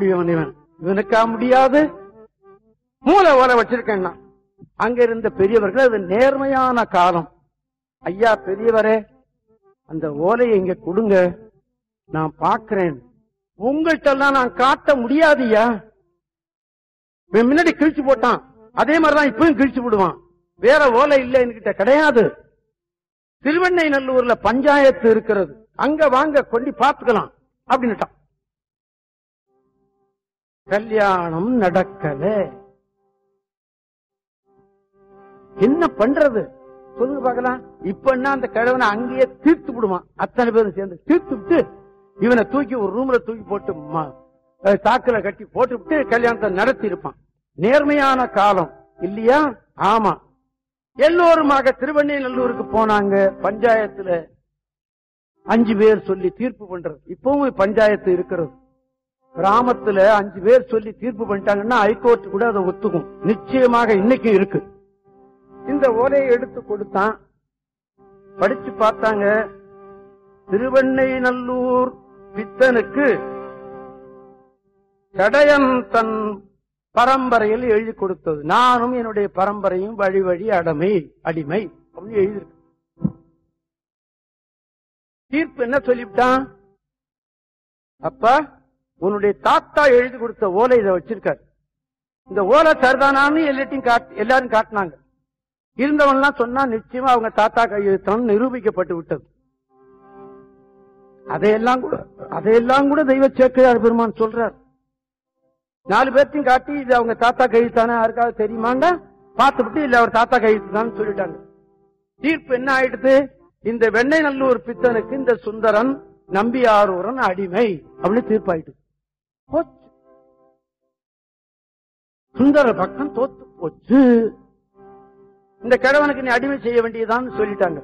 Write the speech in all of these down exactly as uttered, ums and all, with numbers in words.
முடியும் இவன், இவனுக்கா முடியாது. மூல ஓலை வச்சிருக்கேன்னா அங்க இருந்த பெரியவர்கள் அது நேர்மையான காலம். ஐயா பெரியவரே அந்த ஓலையை இங்க கொடுங்க, நான் பாக்கிறேன். உங்கள்கிட்ட நான் காட்ட முடியாதுயா. முன்னாடி கிழிச்சு போட்டான், அதே மாதிரிதான் இப்பவும் கிழிச்சு விடுவான். வேற ஓலை இல்ல என்கிட்ட கிடையாது. திருவெண்ணை நல்லூர்ல பஞ்சாயத்து இருக்கிறது, அங்க வாங்க கொண்டு பாத்துக்கலாம் அப்படின்னுட்டான். கல்யாணம் நடக்கல. என்ன பண்றது சொல்லுங்க பாக்கலாம். இப்ப என்ன அந்த கிழவனை அங்கேயே தீர்த்து விடுவான். அத்தனை பேரும் சேர்ந்து தீர்த்து விட்டு இவனை தூக்கி ஒரு ரூம்ல தூக்கி போட்டு தாக்குல கட்டி போட்டு விட்டு கல்யாணத்தை நடத்தி இருப்பான். நேர்மையான காலம் இல்லையா? ஆமா. எல்லோருமாக திருவெண்ணை நல்லூருக்கு போனாங்க. பஞ்சாயத்துல அஞ்சு பேர் சொல்லி தீர்ப்பு பண்றது. இப்பவும் பஞ்சாயத்து இருக்கிறது. கிராமத்துல அஞ்சு பேர் சொல்லி தீர்ப்பு பண்ணிட்டாங்கன்னா ஹைகோர்ட் கூட அதை ஒத்துக்கும். நிச்சயமாக இன்னைக்கும் இருக்கு. இந்த ஓலையை எடுத்து கொடுத்தான், படிச்சு பார்த்தாங்க. திருவெண்ணை நல்லூர் பித்தனுக்கு சடையன் தன் பரம்பரையில் எழுதி கொடுத்தது. நானும் என்னுடைய பரம்பரையும் வழி வழி அடமை அடிமை அப்படின்னு எழுதியிருக்கு. தீர்ப்பு என்ன சொல்லிவிட்டான்? அப்பா உன்னுடைய தாத்தா எழுதி கொடுத்த ஓலை இதை வச்சிருக்காரு. இந்த ஓலை சரிதானான்னு எல்லாத்தையும் எல்லாரும் காட்டினாங்க. இருந்தவன்லாம் சொன்னா நிச்சயமா அவங்க தாத்தா கையெழுத்தம் நிரூபிக்கப்பட்டு விட்டது. அதையெல்லாம் கூட அதையெல்லாம் கூட தெய்வ சேக்கிழார் பெருமான் சொல்றார். நாலு பேர்த்தையும் காட்டி இது அவங்க தாத்தா கையெழுத்தானே யாருக்காவது தெரியுமாண்டா பார்த்துவிட்டு இல்ல அவர் தாத்தா கையெழுத்து தான் சொல்லிட்டாங்க. தீர்ப்பு என்ன ஆயிடுது? இந்த வெண்ணெய் நல்லூர் பித்தனுக்கு இந்த சுந்தரன் நம்பியாரூரன் அடிமை அப்படின்னு தீர்ப்பாயிட்டு சுந்தர பக்கம் தோத்து போச்சு. இந்த கிழவனுக்கு நீ அடிமை செய்ய வேண்டியதான்னு சொல்லிட்டாங்க.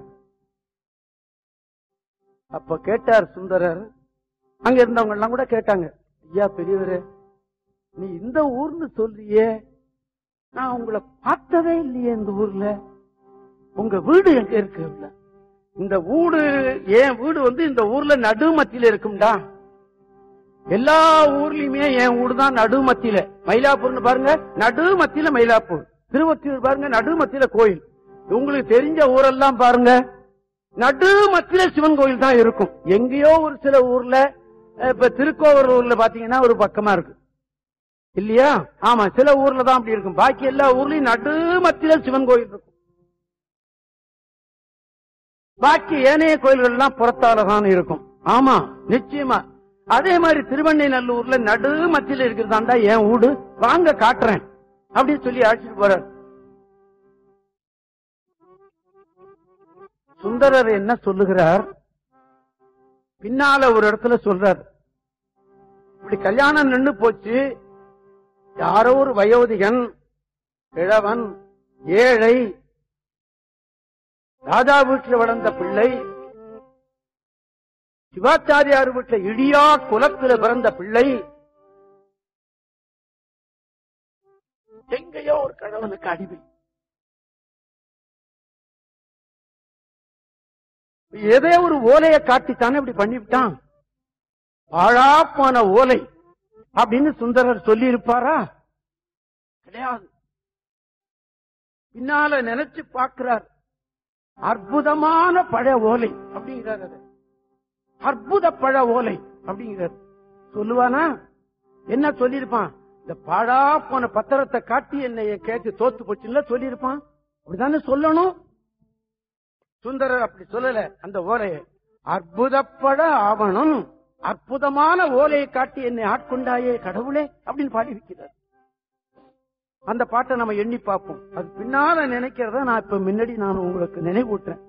அப்ப கேட்டார் சுந்தரர். அங்க இருந்தவங்க எல்லாம் கூட கேட்டாங்க, ஐயா பெரியவரே நீ இந்த ஊர்னு சொல்றியே, நான் உங்களை பார்த்ததே இல்லையே இந்த ஊர்ல. உங்க வீடு எங்க இருக்கு? இந்த வீடு என் வீடு வந்து இந்த ஊர்ல நடுமத்தியில இருக்கும்டா. எல்லா ஊர்லயுமே என் வீடு தான் நடுமத்தியில. மயிலாப்பூர்னு பாருங்க, நடுமத்தியில மயிலாப்பூர். திருவொற்றியூர் பாருங்க, நடுமத்தியில கோயில். உங்களுக்கு தெரிஞ்ச ஊரெல்லாம் பாருங்க, நடுமத்தியில சிவன் கோயில் தான் இருக்கும். எங்கேயோ ஒரு சில ஊர்ல, இப்ப திருக்கோவூர் ஊர்ல பாத்தீங்கன்னா ஒரு பக்கமா இருக்கு இல்லையா? ஆமா, சில ஊர்ல தான் அப்படி இருக்கும். பாக்கி எல்லா ஊர்லயும் நடுமத்தியில சிவன் கோயில் இருக்கும். பாக்கி ஏனைய கோயில்கள் எல்லாம் புறத்தாலதான் இருக்கும். ஆமா நிச்சயமா. அதே மாதிரி திருவெண்ணை நல்லூர்ல நடு மத்தியில இருக்கிறதாண்டா என் வீடு, வாங்க காட்டுறேன் அப்படின்னு சொல்லி அழைச்சிட்டு போறார். சுந்தரர் என்ன சொல்லுகிறார்? பின்னால ஒரு இடத்துல சொல்றார், இப்படி கல்யாணம் நின்று போச்சு. யாரோ ஒரு வயோதிகன் கிழவன் ஏழை ராஜா வீட்டில் வளர்ந்த பிள்ளை, சிவாச்சாரியார் வீட்டில் இடியா குலத்தில் பிறந்த பிள்ளை, எங்கேயோ ஒரு கிழவனுக்கு அடிமை. ஏதோ ஒரு ஓலையை காட்டித்தானே இப்படி பண்ணிவிட்டான். பாழாப்பான ஓலை அப்படின்னு சுந்தரர் சொல்லி இருப்பாரா? கிடையாது. பின்னால நினைச்சு பார்க்கிறார், அற்புதமான பழ ஓலை அப்படிங்கிறார். அற்புத பழ ஓலை அப்படிங்கிறார். சொல்லுவானா? என்ன சொல்லியிருப்பான்? இந்த பாழா போன பத்திரத்தை காட்டி என்னைய கேட்டு தோத்து போச்சுல சொல்லியிருப்பான். அப்படித்தானே சொல்லணும். சுந்தரர் அப்படி சொல்லல. அந்த ஓலையை அற்புதப்பட ஆவணம், அற்புதமான ஓலையை காட்டி என்னை ஆட்கொண்டாயே கடவுளே அப்படின்னு பாடி வைக்கிறார். அந்த பாட்டை நம்ம எண்ணி பார்ப்போம். அது பின்னால நினைக்கிறத நான் இப்ப முன்னாடி நான் உங்களுக்கு நினைவூட்டுறேன்.